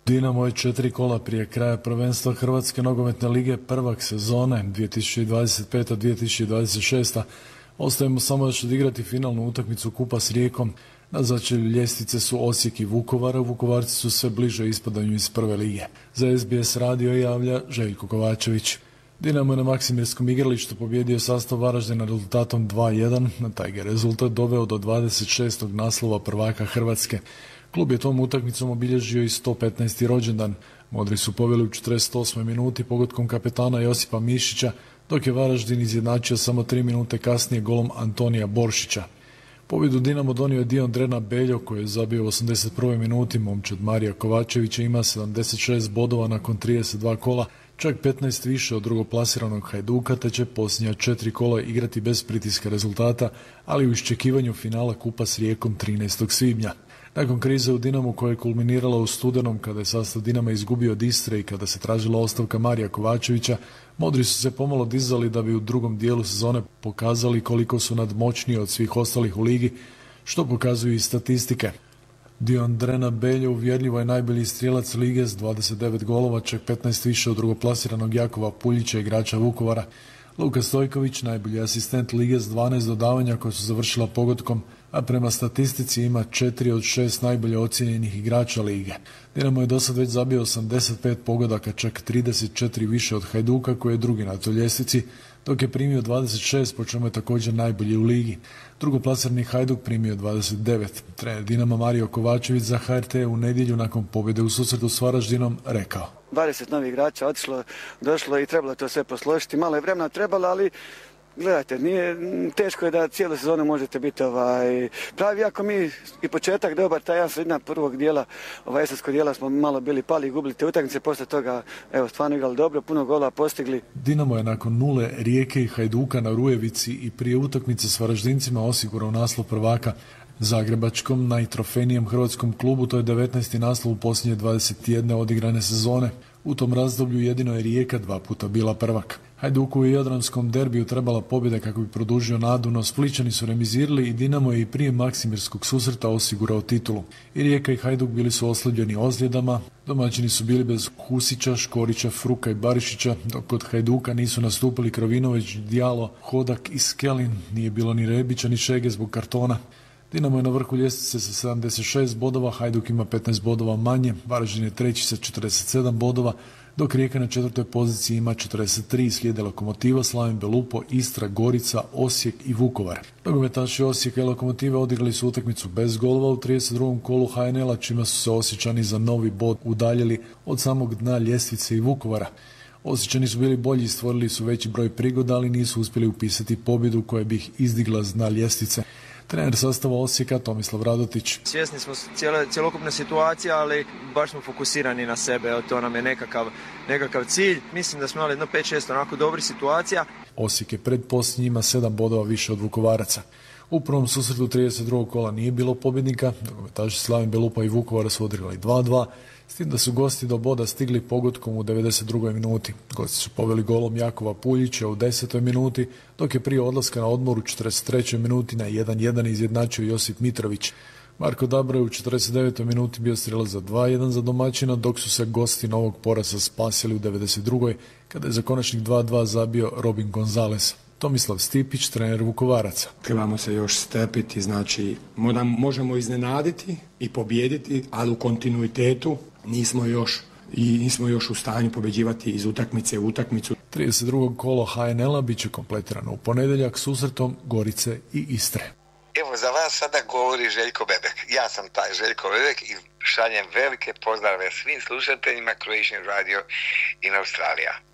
Dinamo je 4 kola prije kraja prvenstva Hrvatske nogometne lige prvak sezone 2025-2026. Ostajemo samo još odigrati finalnu utakmicu kupa s Rijekom. Na začelju ljestvice su Osijek i Vukovar, Vukovarci su sve bliže ispadanju iz prve lige. Za SBS radio javlja Željko Kovačević. Dinamo je na Maksimirskom igralištu pobjedio sastav Varaždina rezultatom 2:1, na taj ga rezultat doveo do 26. naslova prvaka Hrvatske. Klub je tom utakmicom obilježio i 115. rođendan. Modri su poveli u 48. minuti pogodkom kapetana Josipa Mišića, dok je Varaždin izjednačio samo 3 minute kasnije golom Antonija Boršića. Pobjedu Dinamo donio je Diondrena Beljo koji je zabio u 81. minuti. Momčad Marija Kovačevića ima 76 bodova nakon 32 kola, čak 15 više od drugoplasiranog Hajduka, te će posljednja 4 kola igrati bez pritiska rezultata, ali u iščekivanju finala kupa s Rijekom 13. svibnja. Nakon krize u Dinamu koja je kulminirala u studenom kada je sastav Dinama izgubio od Istre i kada se tražila ostavka Marija Kovačevića, modri su se pomalo dizali da bi u drugom dijelu sezone pokazali koliko su nadmoćniji od svih ostalih u ligi, što pokazuju i statistike. Diondrena Beljo uvjerljivo je najbolji strijelac lige s 29 golova, čak 15 više od drugoplasiranog Jakova Puljića, igrača Vukovara. Luka Stojković, najbolji asistent lige s 12 dodavanja koja su završila pogodkom, a prema statistici ima 4 od 6 najbolje ocijenjenih igrača lige. Dinamo je dosad već zabio 85 pogodaka, čak 34 više od Hajduka koji je drugi na toj ljestvici, dok je primio 26, po čemu je također najbolji u ligi. Drugoplasirani Hajduk primio 29. Trener Dinama Mario Kovačević za HRT u nedjelju nakon pobjede u susretu s Varaždinom rekao: 20 novih igrača otišlo, došlo i trebalo to sve posložiti. Malo je vremena trebalo, ali gledajte, teško je da cijelu sezonu možete biti pravi. Ako mi i početak dobar, taj jedan sredina prvog dijela, jesenskog dijela smo malo bili pali i gubili te utakmice, poslije toga stvarno igrali dobro, puno gola postigli. Dinamo je nakon nule Rijeke i Hajduka na Rujevici i prije utakmice s Varaždincima osigurao naslov prvaka. Zagrebačkom najtrofejnijem hrvatskom klubu to je 19. naslov u posljednje 21 odigrane sezone. U tom razdoblju jedino je Rijeka 2 puta bila prvak. Hajduku je u jadranskom derbiju trebala pobjeda kako bi produžio nadu, no Splićani su remizirali i Dinamo je i prije Maksimirskog susreta osigurao titulu. I Rijeka i Hajduk bili su oslabljeni ozljedama, domaćini su bili bez Husića, Škorića, Fruka i Barišića, dok kod Hajduka nisu nastupili Krovinović, Djalo, Hodak i Skelin, nije bilo ni Rebića ni Šege zbog kartona. Dinamo je na vrhu ljestvice sa 76 bodova, Hajduk ima 15 bodova manje, Varaždin je treći sa 47 bodova, dok Rijeka na četvrtoj poziciji ima 43, slijede Lokomotiva, Slaven Belupo, Istra, Gorica, Osijek i Vukovar. Nogometaši Osijeka i Lokomotive odigrali su utakmicu bez golova u 32. kolu HNL-a, čime su se Osječani za novi bod udaljili od samog dna ljestvice i Vukovara. Osječani su bili bolji i stvorili su veći broj prigoda, ali nisu uspjeli upisati pobjedu koja bi ih izdigla s dna ljestvice. Trener sastava Osijeka Tomislav Radotić: svjesni smo cjelokupne situacije, ali baš smo fokusirani na sebe, to nam je nekakav cilj. Mislim da smo imali 5-6 onako dobrih situacija. Osijek je predposljednji, ima 7 bodova više od Vukovaraca. U prvom susretu 32. kola nije bilo pobjednika, nogometaši Slaven Belupa i Vukovara su odigrali 2:2, s tim da su gosti do boda stigli pogodkom u 92. minuti. Gosti su poveli golom Jakova Puljića u 10. minuti, dok je prije odlaska na odmor u 43. minuti na 1:1 izjednačio Josip Mitrović. Marko Dabro je u 49. minuti bio strijelac za 2:1 za domaćina, dok su se gosti novog poraza spasili u 92. kada je za konačnih 2:2 zabio Robin Gonzales. Tomislav Stipić, trener Vukovaraca: trebamo se još strpiti, znači možemo iznenaditi i pobijediti, ali u kontinuitetu nismo još u stanju pobjeđivati iz utakmice u utakmicu. 32. kolo HNL-a bit će kompletirano u ponedjeljak susretom Gorice i Istre. Evo, za vas sada govori Željko Bebek. Ja sam taj Željko Bebek i šaljem velike pozdrave svim slušateljima Croatian Radio in Australija.